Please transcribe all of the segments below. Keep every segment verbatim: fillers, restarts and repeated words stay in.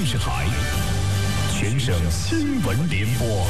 视台，全省新闻联播。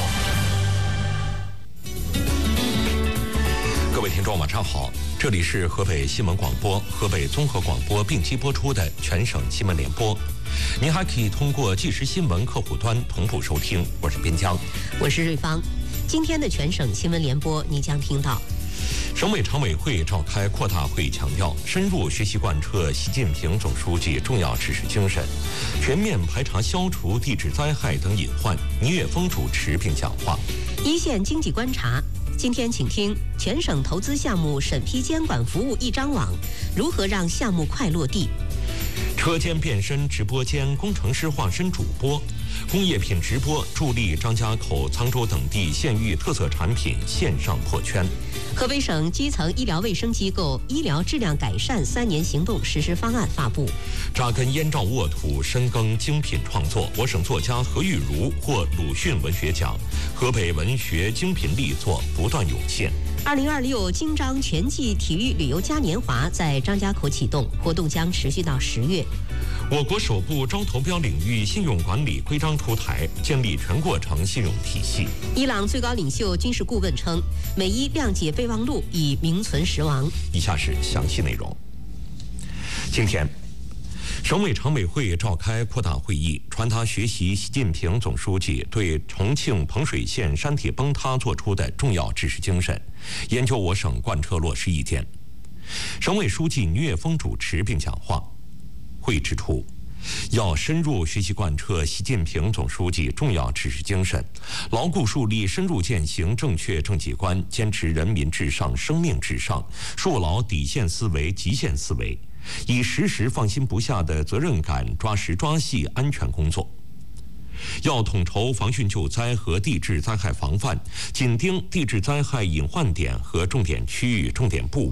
各位听众，晚上好，这里是河北新闻广播、河北综合广播并机播出的全省新闻联播。您还可以通过即时新闻客户端同步收听。我是边疆， 我是瑞芳。今天的全省新闻联播，你将听到： 省委常委会召开扩大会议，强调深入学习贯彻习近平总书记重要指示精神，全面排查消除地质灾害等隐患。倪岳峰主持并讲话。 一线经济观察，今天请听全省投资项目审批监管服务一张网，如何让项目快落地。 车间变身直播间，工程师化身主播，工业品直播助力张家口、沧州等地县域特色产品线上破圈。 河北省基层医疗卫生机构医疗质量改善三年行动实施方案发布。 扎根燕赵沃土，深耕精品创作，我省作家何玉茹获鲁迅文学奖，河北文学精品力作不断涌现。 二零二六京张全季体育旅游嘉年华在张家口启动，活动将持续到十月。 我国首部招投标领域信用管理规章出台，建立全过程信用体系。 伊朗最高领袖军事顾问称，美伊谅解备忘录已名存实亡。 以下是详细内容。今天，省委常委会召开扩大会议，传达学习习近平总书记对重庆彭水县山体崩塌作出的重要指示精神，研究我省贯彻落实意见。省委书记倪岳峰主持并讲话。会议指出，要深入学习贯彻习近平总书记重要指示精神，牢固树立深入践行正确政绩观，坚持人民至上、生命至上，树牢底线思维、极限思维，以时时放心不下的责任感抓实抓细安全工作。要统筹防汛救灾和地质灾害防范，紧盯地质灾害隐患点和重点区域、重点部位。